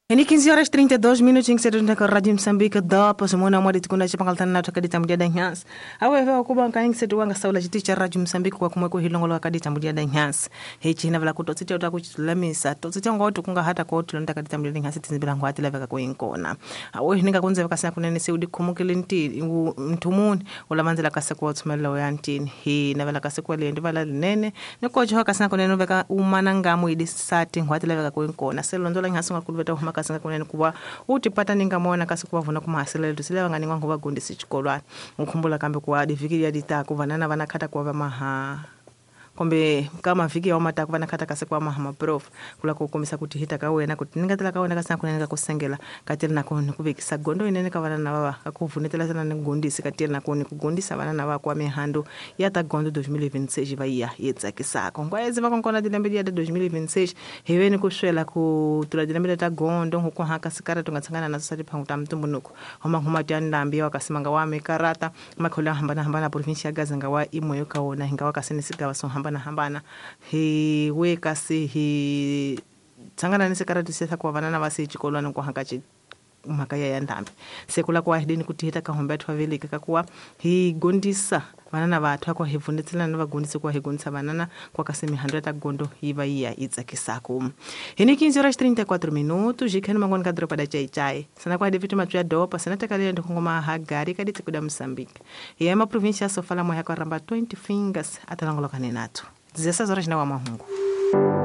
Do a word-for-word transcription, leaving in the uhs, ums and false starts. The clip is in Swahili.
Em quinze horas e trinta e dois minutos em que se na Rádio Moçambique da Passamona Mori de Kuna Chipang Altan na Takadita Mudia da Nhans. Awewe wakuba nkaing se tuanga saula jiticha Rádio Moçambique kwa kumwe ko hilongo la Kadita Mudia da Nhans. Hechi na vala kutotsite utakuchilamisa. Totsite ngo tukunga hata ko tulonda Kadita Mudia da Nhans tinzibira ngwati leva ka kuinkona. Awe ninga kunze vakasa kunene se udi kumukilenti mtumuni ula manzela kasa kwa tsumela oyantini. Hi na vala kasa kwa lendi vala linene. Neko jo kasa kunene veka umana ngamu idi sati ngwati leva ka kuinkona. Selondola Nhans ngakulubeta huma kasanga kunene kuba utipata ninga mona kasi kuba vuna kumasela tusile ngani ngwangu bagundi sichikolwa ngikhumbula kambe kwa diviki ya ditako vanana vanakata kwa maha kombe kama viki ya mata kwa nakata kasi kwa maha prof kula kukomisa kuti hita ka wena kuti ninga tela ka wena kasanga kunene kusengela katela nako nikubekisa gondo inene ka vanana baba akuvunetela sana ngundi sikatela nako nikugundisa vanana ba kwa mehando yata gondo dois mil e vinte e seis vaiya yetsakisako ngwaezi vakonkona dilembe ya dois mil e vinte e seis heveni kushwela ku tuladilembe ta gondo huko haka sikara tungatsangana nazo sati phanguta mtumbunuko homa homa tyandambi wakasimanga wa mekarata makhola hambana hambana provincia gazanga wa imoyo kaona hinga wakasenisiga waso hambana hambana he wekasi he tsangana nisikara tusesa kwa vanana vasi chikolwana kwa hankachi makaya ya ndambi sekula kwa hidini kuti hita kahombe twaveleka kakuwa hi gondisa vanana vathu kwa hivunetsela na vagondise kwa higondisa vanana kwa kasemi one hundred gondo iva iya itsakisako hini quinze horas e trinta e quatro minutos jikeni mangoni kadro pada chai chai sana kwa devitu matu ya dopa sana takalia ndokongoma hagari kaditse kuda Moçambique iya ma provincia sofala moya kwa ramba twenty fingers atalangoloka nenato dezesseis horas na wa mahungu.